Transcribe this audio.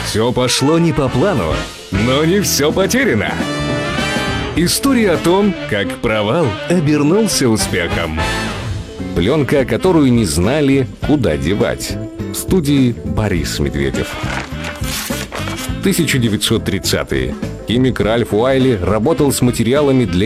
Все пошло не по плану, но не все потеряно. История о том, как провал обернулся успехом. Пленка, которую не знали, куда девать. В студии Борис Медведев. 1930-е. Химик Ральф Уайли работал с материалами для